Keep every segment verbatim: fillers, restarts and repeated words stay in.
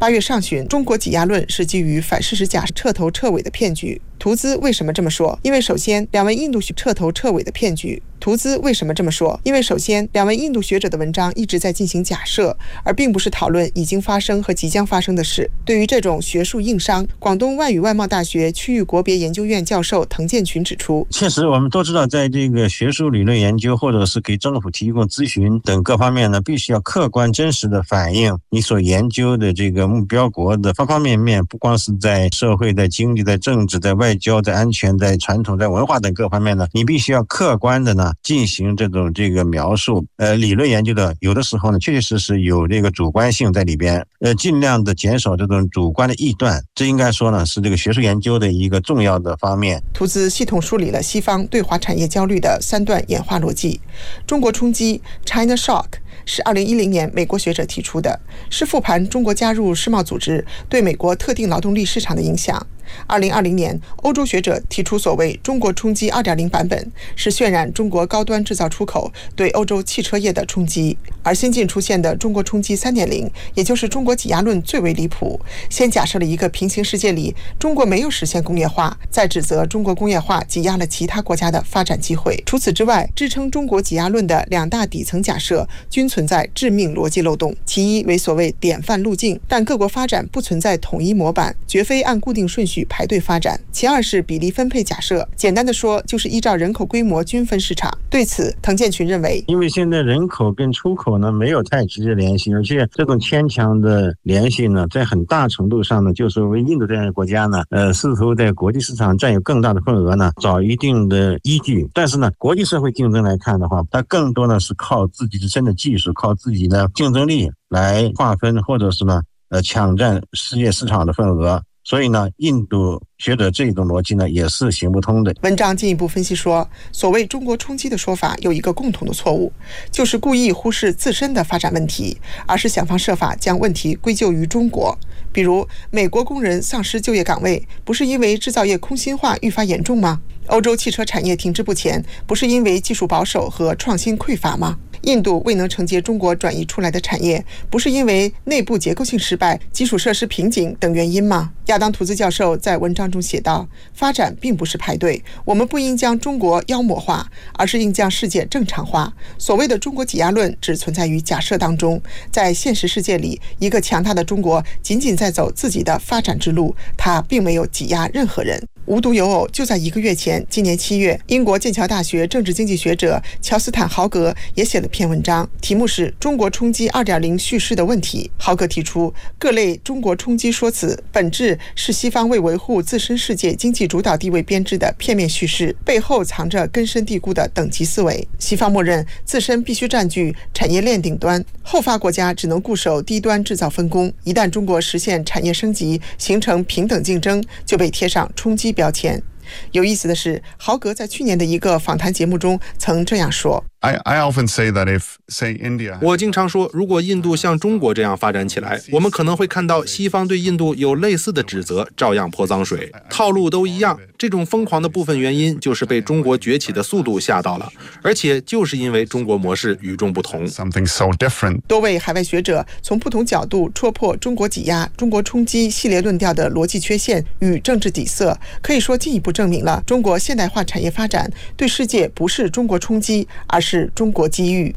八月上旬，中国挤压论是基于反事实假彻头彻尾的骗局。图兹为什么这么说？因为首先，两位印度学彻头彻尾的骗局。图兹为什么这么说？因为首先，两位印度学者的文章一直在进行假设，而并不是讨论已经发生和即将发生的事。对于这种学术硬伤，广东外语外贸大学区域国别研究院教授滕建群指出， 确实我们都知道，在这个学术理论研究或者是给政府提供咨询等各方面呢，必须要客观真实的反映你所研究的这个目标国的方方面面，不光是在社会、在经济、在政治、在外交、在安全、在传统、在文化等各方面呢，你必须要客观的呢进行这种这个描述。呃，理论研究的有的时候呢，确确实实有这个主观性在里边，呃，尽量的减少这种主观的臆断，这应该说呢是这个学术研究的一个重要的方面。 图兹系统梳理了西方对华产业焦虑的三段演化逻辑。中国冲击 China Shock 是二零一零年美国学者提出的，是复盘中国加入世贸组织对美国特定劳动力市场的影响。二零二零年，欧洲学者提出所谓中国冲击 二点零 版本，是渲染中国高端制造出口对欧洲汽车业的冲击。而新近出现的中国冲击 三点零， 也就是中国挤压论最为离谱，先假设了一个平行世界里中国没有实现工业化，再指责中国工业化挤压了其他国家的发展机会。除此之外，支撑中国挤压论的两大底层假设均存在致命逻辑漏洞。其一为所谓典范路径，但各国发展不存在统一模板，绝非按固定顺序排队发展。其二是比例分配假设，简单的说就是依照人口规模均分市场。对此，滕建群认为， 因为现在人口跟出口呢没有太直接联系，而且这种牵强的联系呢，在很大程度上呢，就是为印度这样的国家呢，呃，试图在国际市场占有更大的份额呢，找一定的依据。但是呢，国际社会竞争来看的话，它更多呢是靠自己自身的技术，靠自己的竞争力来划分，或者是呢，呃，抢占世界市场的份额。所以呢，印度学者这种逻辑呢也是行不通的。 文章进一步分析说，所谓中国冲击的说法有一个共同的错误，就是故意忽视自身的发展问题，而是想方设法将问题归咎于中国。比如，美国工人丧失就业岗位，不是因为制造业空心化愈发严重吗？欧洲汽车产业停滞不前，不是因为技术保守和创新匮乏吗？印度未能承接中国转移出来的产业，不是因为内部结构性失败、基础设施瓶颈等原因吗？亚当·图兹教授在文章中写道，发展并不是排队，我们不应将中国妖魔化，而是应将世界正常化。所谓的中国挤压论只存在于假设当中，在现实世界里，一个强大的中国仅仅在走自己的发展之路，它并没有挤压任何人。无独有偶，就在一个月前，今年七月，英国剑桥大学政治经济学者乔斯坦·豪格也写了篇文章，题目是《中国冲击 二点零 叙事的问题》。豪格提出，各类中国冲击说辞本质是西方为维护自身世界经济主导地位编织的片面叙事，背后藏着根深蒂固的等级思维。西方默认自身必须占据产业链顶端，后发国家只能固守低端制造分工。一旦中国实现产业升级，形成平等竞争，就被贴上冲击标签。有意思的是，豪格在去年的一个访谈节目中曾这样说， I, I often say that if, say, India... 我经常说，如果印度像中国这样发展起来，我们可能会看到西方对印度有类似的指责，照样泼脏水，套路都一样。这种疯狂的部分原因就是被中国崛起的速度吓到了，而且就是因为中国模式与众不同。 Something so different. 多位海外学者从不同角度戳破中国挤压、中国冲击系列论调的逻辑缺陷与政治底色，可以说进一步证明了中国现代化产业发展对世界不是中国冲击，而是中国机遇。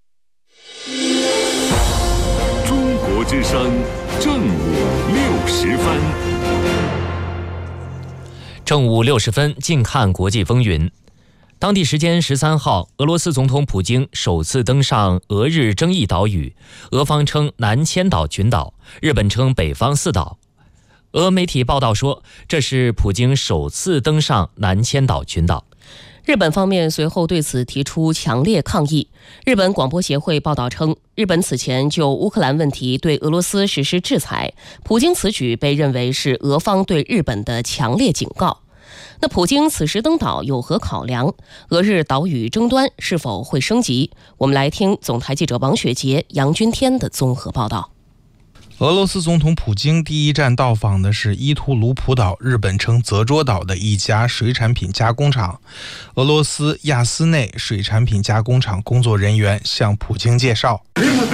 中国之声正午六十分， 正午六十分，近看国际风云。当地时间十三号，俄罗斯总统普京首次登上俄日争议岛屿，俄方称南千岛群岛，日本称北方四岛。俄媒体报道说，这是普京首次登上南千岛群岛。 日本方面随后对此提出强烈抗议。日本广播协会报道称，日本此前就乌克兰问题对俄罗斯实施制裁，普京此举被认为是俄方对日本的强烈警告。那普京此时登岛有何考量？俄日岛屿争端是否会升级？我们来听总台记者王雪杰、杨君天的综合报道。 俄罗斯总统普京第一站到访的是伊图卢普岛，日本称泽捉岛的一家水产品加工厂。俄罗斯亚斯内水产品加工厂工作人员向普京介绍，